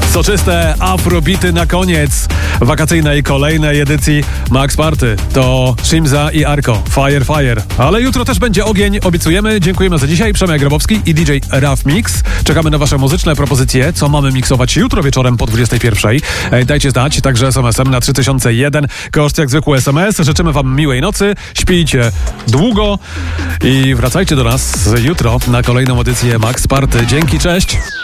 Soczyste afrobity na koniec wakacyjnej kolejnej edycji Max Party. To Shimza i Arko. Fire, fire. Ale jutro też będzie ogień, obiecujemy. Dziękujemy za dzisiaj. Przemek Grabowski i DJ Raf Mix. Czekamy na wasze muzyczne propozycje, co mamy miksować jutro wieczorem po 21. Dajcie znać, także SMS-em na 3001. Koszt jak zwykły SMS. Życzymy wam miłej nocy. Śpijcie długo i wracajcie do nas jutro na kolejną edycję Max Party. Dzięki, cześć.